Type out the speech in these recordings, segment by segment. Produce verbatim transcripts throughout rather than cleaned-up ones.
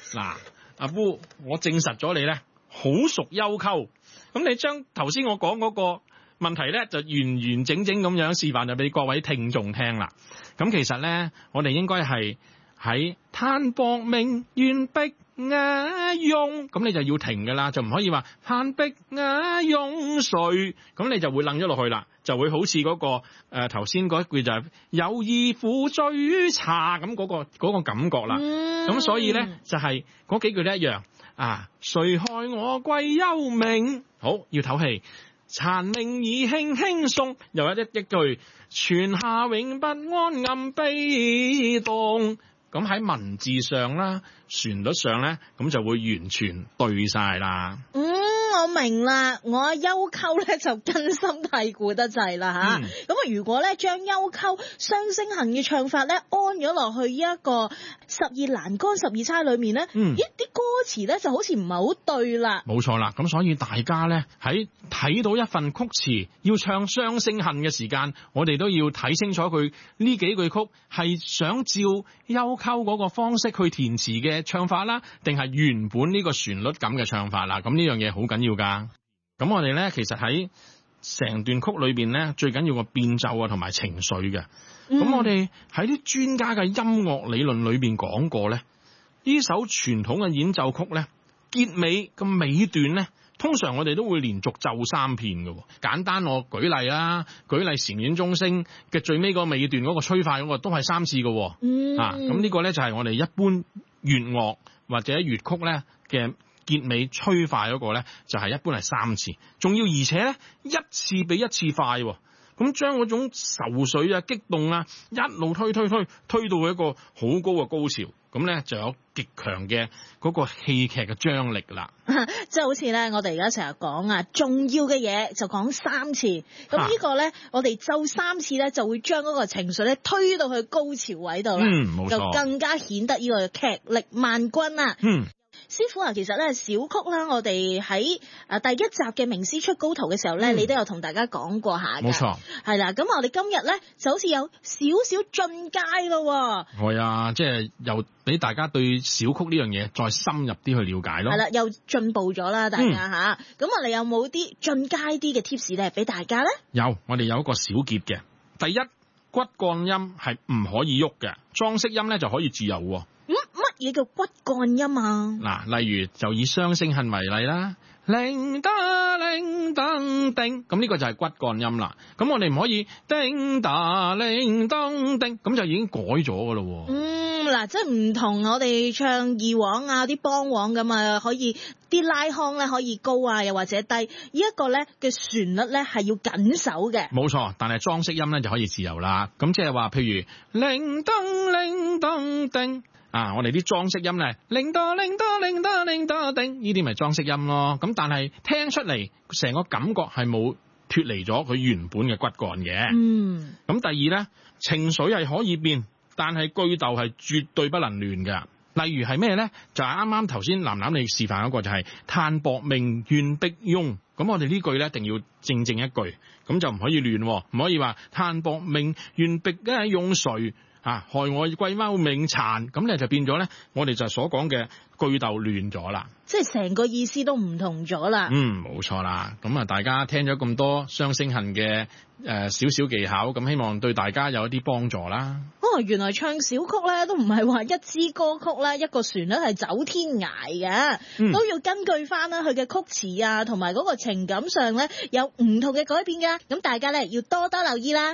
嗱，阿姑，我證實咗你咧好熟幽溝，咁你將頭先我講嗰個問題咧就完完整整咁樣示範就俾各位聽眾聽啦。咁其實咧，我哋應該係喺嘆薄命願碧雅用，咁你就要停噶啦，就唔可以話嘆碧雅用誰，咁你就會楞咗落去啦，就會好似嗰、那個誒頭先嗰一句就係、是、有意苦追查咁嗰個嗰、那個感覺啦。咁、嗯、所以咧就係、是、嗰幾句都一樣啊，誰害我歸幽冥，好要唞氣。殘命已輕輕送，又有一一句泉下永不安，暗悲動。咁喺文字上啦、旋律上咧，咁就會完全對晒啦。 嗯，我明啦，我幽溝咧就根深蒂固得滯啦吓。咁啊、嗯，如果咧將幽溝雙聲行嘅唱法咧安咗落去一個十二欄杆十二釵裏面咧，嗯，一啲歌詞咧就好似唔係好對啦。冇錯啦，咁所以大家咧喺睇到一份曲詞要唱雙聲行嘅時間，我哋都要睇清楚佢呢幾句曲係想照幽溝嗰個方式去填詞嘅唱法啦，定係原本呢個旋律咁嘅唱法啦？咁呢樣嘢好緊要噶。咁我哋咧其實喺成段曲裏邊咧，最緊要個變奏啊同埋情緒嘅。咁、嗯、我哋喺啲專家嘅音樂理論裏邊講過咧，呢首傳統嘅演奏曲咧，結尾個尾段咧，通常我哋都會連續奏三遍嘅。簡單我舉例啦，舉例禪院鐘聲嘅最尾個尾段嗰個催快嗰個都係三次嘅。嗯，啊，咁呢個咧就係我哋一般粵樂或者粵曲咧嘅結尾催快嗰個咧，就係一般係三次，仲要而且咧一次比一次快。咁將嗰種愁緒啊、激動啊，一路推推推推到一個好高嘅高潮，咁咧就有極強嘅嗰個戲劇嘅張力啦。 即係好似咧，我哋而家成日講啊，重要嘅嘢就講三次，咁呢個咧，我哋奏三次咧，就會將嗰個情緒咧推到去高潮位度啦，嗯，冇錯，就更加顯得呢個劇力萬鈞啊。嗯。師傅啊，其實咧小曲啦，我哋喺誒第一集嘅名師出高徒嘅時候咧，嗯、你都有同大家講過下嘅。冇錯，係啦。咁我哋今日咧就好似有少少進階咯。 係啊，即係又俾大家對小曲呢樣嘢再深入啲去了解咯。 係啦，又進步咗啦，大家吓。咁、嗯、我哋有冇啲進階啲嘅 tips 咧，俾大家咧？ 有，我哋有一個小結嘅。第一，骨幹音係唔可以喐嘅，裝飾音咧就可以自由。 嗯，乜嘢叫骨幹音啊？ 嗱，例如就以雙聲行為例啦，鈴打鈴噔叮，咁呢個就係骨幹音啦。咁我哋唔可以叮打鈴噔叮，咁就已經改咗噶咯。 嗯，嗱，即係唔同我哋唱二黃啊、啲梆黃咁啊，可以啲拉腔咧可以高啊，又或者低。呢一個咧嘅旋律咧係要緊守嘅。冇錯， 但係裝飾音咧就可以自由啦。咁即係話，譬如鈴噔鈴噔叮。啊！我哋啲裝飾音咧，鈴哆鈴哆鈴哆鈴哆叮，呢啲咪裝飾音咯。咁但係聽出嚟，成個感覺係冇脫離咗佢原本嘅骨幹嘅。嗯。咁第二咧，情緒係可以變，但係句逗係絕對不能亂㗎。例如係咩咧？就係啱啱頭先藍藍你示範嗰個就係嘆薄命願碧雍。咁我哋呢句咧一定要正正一句，咁就唔可以亂，唔可以話嘆薄命願碧雅用誰。啊！害我歸幽冥殘，咁咧就變咗咧，我哋就所講嘅句逗亂咗啦， 即係成個意思都唔同咗啦。 嗯，冇錯啦。咁啊，大家聽咗咁多雙聲行嘅誒少少技巧，咁希望對大家有一啲幫助啦。 哦，原來唱小曲咧都唔係話一支歌曲啦，一個旋律係走天涯嘅，嗯、都要根據翻啦佢嘅曲詞啊，同埋嗰個情感上咧有唔同嘅改變噶。咁大家咧要多多留意啦。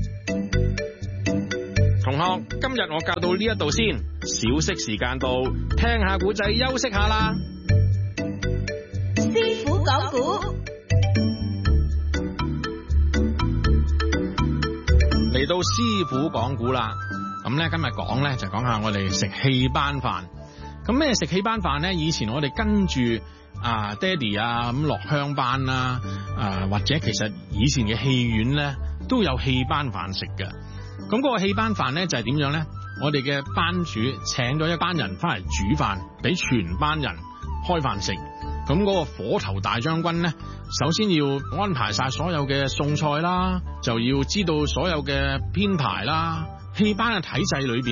同學，今日我教到呢一度先，小息時間到，聽下古仔休息下啦。 師傅講古， 嚟到師傅講古啦。咁咧今日講咧就講下我哋食戲班飯。咁咩食戲班飯咧？以前我哋跟住啊爹哋啊咁落鄉班啦，啊或者其實以前嘅戲院咧都有戲班飯食嘅。咁嗰個戲班飯咧就係點樣咧？我哋嘅班主請咗一班人翻嚟煮飯，俾全班人開飯食。咁嗰個火頭大將軍咧，首先要安排晒所有嘅餸菜啦，就要知道所有嘅編排啦。戲班嘅體制裏邊咧，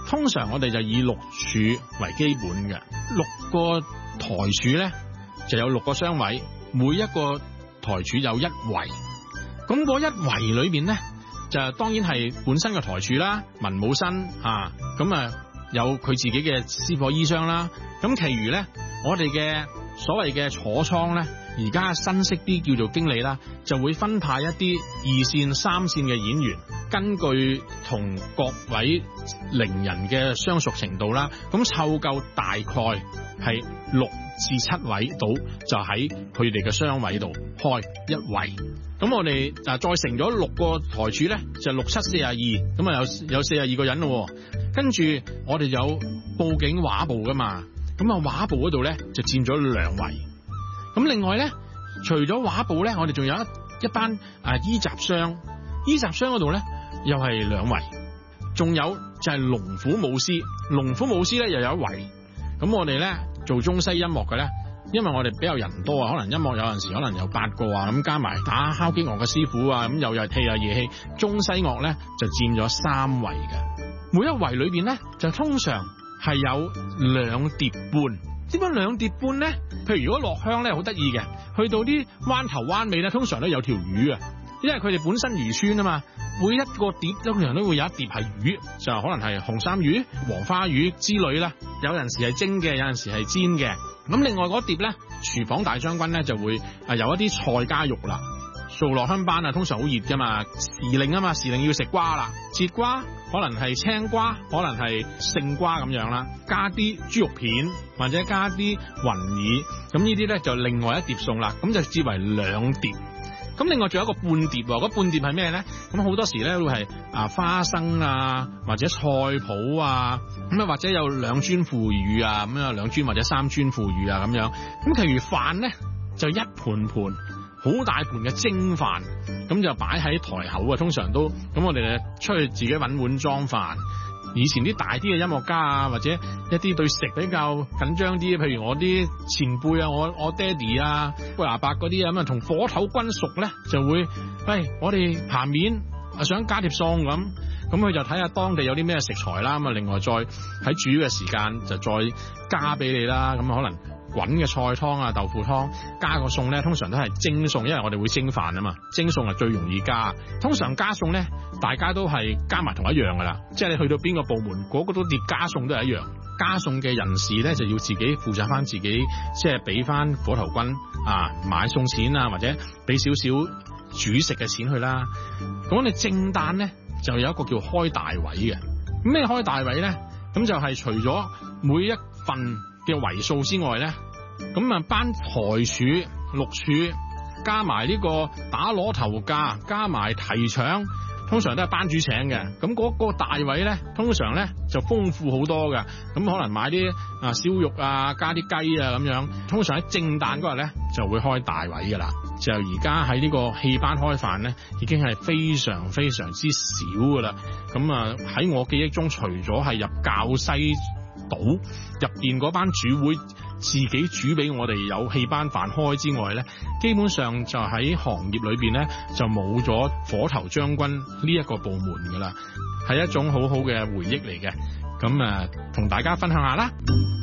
通常我哋就以六柱為基本嘅，六個台柱咧就有六個雙位，每一個台柱有一圍。咁嗰一圍裏邊咧就當然係本身嘅台柱啦，文武身啊，咁啊有佢自己嘅師火衣箱啦。咁其餘咧，我哋嘅所謂嘅坐倉咧，而家新式啲叫做經理啦，就會分派一啲二線、三線嘅演員，根據同各位伶人嘅相熟程度啦，咁湊夠大概係六至七位度，就喺佢哋嘅雙位度開一圍。咁我哋啊再乘咗六個台柱咧，就六七四十二，咁啊有有四十二個人咯。跟住我哋有布景畫部噶嘛，咁啊畫部嗰度咧就佔咗兩圍。咁另外咧，除咗畫部咧，我哋仲有一一班啊衣集商，衣集商嗰度咧又係兩圍。仲有就係龍虎武師，龍虎武師咧又有一圍。咁我哋咧做中西音樂嘅咧，因為我哋比較人多啊，可能音樂有陣時可能有八個啊，咁加埋打敲擊樂嘅師傅啊，咁又有日氣啊夜氣，中西樂咧就佔咗三圍嘅。每一圍裏邊咧就通常係有兩碟半。點解兩碟半咧？譬如如果落鄉咧好得意嘅，去到啲灣頭灣尾咧，通常都有條魚啊，因為佢哋本身漁村啊嘛。每一個碟通常都會有一碟係魚，就可能係紅衫魚、黃花魚之類啦。有陣時係蒸嘅，有陣時係煎嘅。咁另外嗰碟咧，廚房大將軍咧就會啊有一啲菜加肉啦。做落鄉班啊，通常好熱噶嘛，時令啊嘛，時令要食瓜啦，節瓜可能係青瓜，可能係勝瓜咁樣啦，加啲豬肉片或者加啲雲耳，咁呢啲咧就另外一碟餸啦，咁就至為兩碟。咁另外仲有一個半碟喎，嗰半碟係咩咧？咁好多時咧會係啊花生啊，或者菜脯啊，咁啊或者有兩磚腐乳啊，咁啊兩磚或者三磚腐乳啊咁樣。咁其餘飯咧就一盤盤好大盤嘅蒸飯，咁就擺喺台口啊。通常都咁，我哋出去自己揾碗裝飯。以前啲大啲嘅音樂家啊，或者一啲對食比較緊張啲，譬如我啲前輩啊，我我爹哋啊，喂阿伯嗰啲啊，咁啊同火頭軍熟咧，就會喂我哋下面啊想加碟餸咁，咁佢就睇下當地有啲咩食材啦，咁啊另外再喺煮嘅時間就再加俾你啦，咁可能滾嘅菜湯啊、豆腐湯加個餸咧，通常都係蒸餸，因為我哋會蒸飯啊嘛，蒸餸係最容易加。通常加餸咧，大家都係加埋同一樣噶啦，即係你去到邊個部門，嗰個都碟加餸都係一樣。加餸嘅人士咧，就要自己負責翻自己，即係俾翻火頭軍啊買餸錢啊，或者俾少少煮食嘅錢去啦。咁我哋正旦咧就有一個叫開大位嘅。咩開大位咧？咁就係除咗每一份嘅圍數之外咧，咁啊班台柱六柱加埋呢個打鑼頭架，加埋提腸，通常都係班主請嘅。咁嗰個大位咧，通常咧就豐富好多嘅。咁可能買啲啊燒肉啊，加啲雞啊咁樣。通常喺正旦嗰日咧就會開大位噶啦。就而家喺呢個戲班開飯咧，已經係非常非常之少噶啦。咁啊喺我記憶中，除咗係入滘西島入邊嗰班主會自己煮俾我哋有戲班飯開之外咧，基本上就喺行業裏邊咧就冇咗火頭將軍呢一個部門噶啦，係一種好好嘅回憶嚟嘅。咁啊，同大家分享下啦。